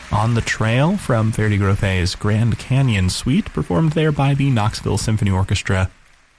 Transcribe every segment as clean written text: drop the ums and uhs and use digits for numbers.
On the Trail from Verdi-Grothé's Grand Canyon Suite, performed there by the Knoxville Symphony Orchestra,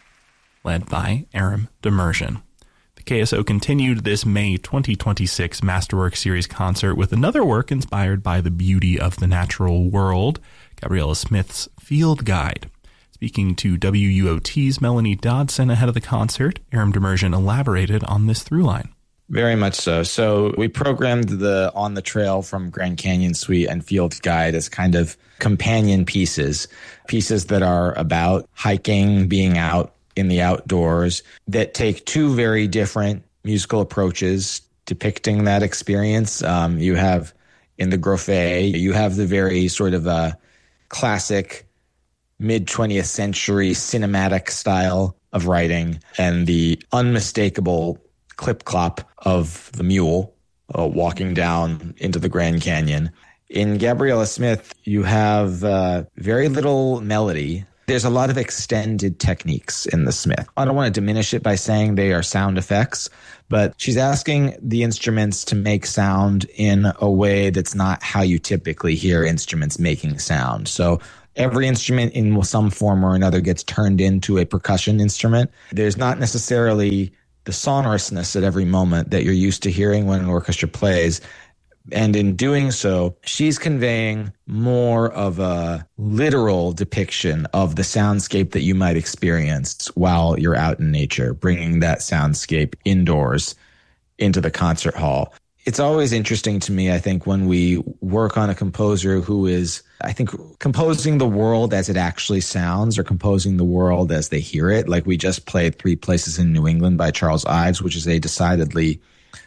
led by Aram Demirjian. The KSO continued this May 2026 Masterwork Series concert with another work inspired by the beauty of the natural world, Gabriella Smith's Field Guide. Speaking to WUOT's Melanie Dodson ahead of the concert, Aram Demirjian elaborated on this through line. Very much so. So we programmed the On the Trail from Grand Canyon Suite and Field Guide as kind of companion pieces that are about hiking, being out in the outdoors, that take two very different musical approaches depicting that experience. You have in the Grothe, you have the very sort of classic mid-20th century cinematic style of writing and the unmistakable clip-clop of the mule walking down into the Grand Canyon. In Gabriella Smith, you have very little melody. There's a lot of extended techniques in the Smith. I don't want to diminish it by saying they are sound effects, but she's asking the instruments to make sound in a way that's not how you typically hear instruments making sound. So every instrument in some form or another gets turned into a percussion instrument. There's not necessarily the sonorousness at every moment that you're used to hearing when an orchestra plays. And in doing so, she's conveying more of a literal depiction of the soundscape that you might experience while you're out in nature, bringing that soundscape indoors into the concert hall. It's always interesting to me, I think, when we work on a composer who is, I think, composing the world as it actually sounds or composing the world as they hear it. Like we just played 3 Places in New England by Charles Ives, which is a decidedly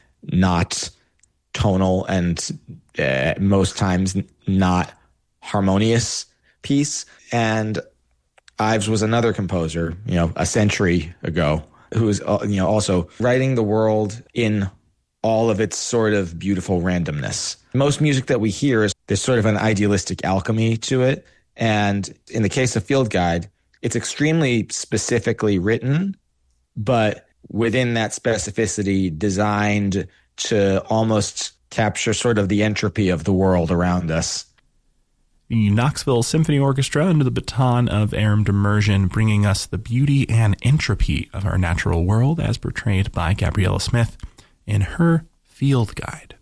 not tonal and most times not harmonious piece. And Ives was another composer, a century ago, who was, also writing the world in all of its sort of beautiful randomness. Most music that we hear is there's sort of an idealistic alchemy to it. And in the case of Field Guide, it's extremely specifically written, but within that specificity designed to almost capture sort of the entropy of the world around us. The Knoxville Symphony Orchestra, under the baton of Aram Demirjian, bringing us the beauty and entropy of our natural world as portrayed by Gabriella Smith in her Field Guide.